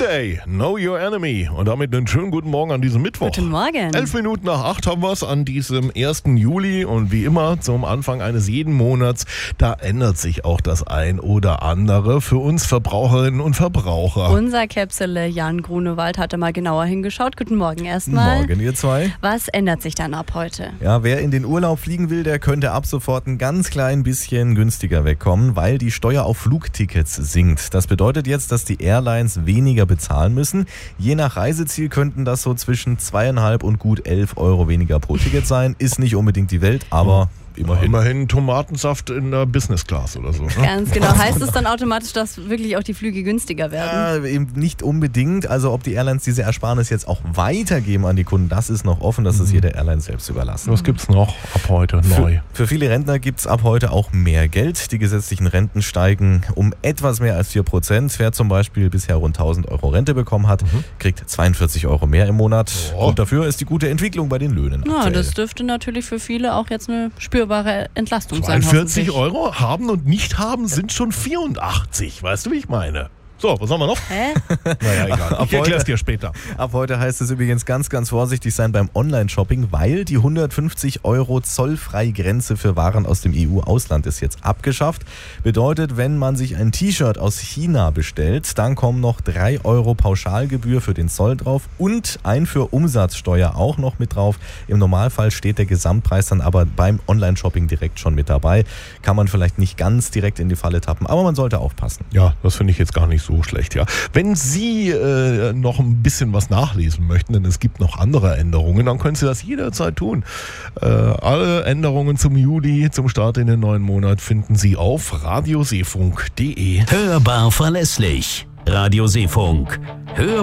Monday, Know Your Enemy. Und damit einen schönen guten Morgen an diesem Mittwoch. Guten Morgen. 11 Minuten nach 8 haben wir es an diesem 1. Juli. Und wie immer zum Anfang eines jeden Monats, da ändert sich auch das ein oder andere für uns Verbraucherinnen und Verbraucher. Unser Käpsele Jan Grunewald hatte mal genauer hingeschaut. Guten Morgen erstmal. Morgen, ihr zwei. Was ändert sich dann ab heute? Ja, wer in den Urlaub fliegen will, der könnte ab sofort ein ganz klein bisschen günstiger wegkommen, weil die Steuer auf Flugtickets sinkt. Das bedeutet jetzt, dass die Airlines weniger bezahlen müssen. Je nach Reiseziel könnten das so zwischen 2,5 und gut 11 Euro weniger pro Ticket sein. Ist nicht unbedingt die Welt, aber immerhin Tomatensaft in der Business Class oder so. Ne? Ganz genau. Heißt es dann automatisch, dass wirklich auch die Flüge günstiger werden? Eben nicht unbedingt. Also ob die Airlines diese Ersparnis jetzt auch weitergeben an die Kunden, das ist noch offen. Das ist jeder Airline selbst überlassen. Was gibt's noch ab heute neu? Für viele Rentner gibt es ab heute auch mehr Geld. Die gesetzlichen Renten steigen um etwas mehr als 4%. Wer zum Beispiel bisher rund 1.000 Euro Rente bekommen hat, kriegt 42 Euro mehr im Monat. Oh. Und dafür ist die gute Entwicklung bei den Löhnen Ja, aktuell. das dürfte natürlich für viele auch jetzt eine spürbare Entlastung sein. 42 Euro haben und nicht haben sind schon 84. Weißt du, wie ich meine? So, was haben wir noch? Hä? Naja, egal. Ich erkläre es dir später. Ab heute heißt es übrigens ganz, ganz vorsichtig sein beim Online-Shopping, weil die 150 Euro Zollfreigrenze für Waren aus dem EU-Ausland ist jetzt abgeschafft. Bedeutet, wenn man sich ein T-Shirt aus China bestellt, dann kommen noch 3 Euro Pauschalgebühr für den Zoll drauf und ein für Umsatzsteuer auch noch mit drauf. Im Normalfall steht der Gesamtpreis dann aber beim Online-Shopping direkt schon mit dabei. Kann man vielleicht nicht ganz direkt in die Falle tappen, aber man sollte aufpassen. Ja, das finde ich jetzt gar nicht so schlecht, ja. Wenn Sie noch ein bisschen was nachlesen möchten, denn es gibt noch andere Änderungen, dann können Sie das jederzeit tun. Alle Änderungen zum Juli, zum Start in den neuen Monat, finden Sie auf radioseefunk.de. Hörbar verlässlich. Radio Seefunk. Hörbar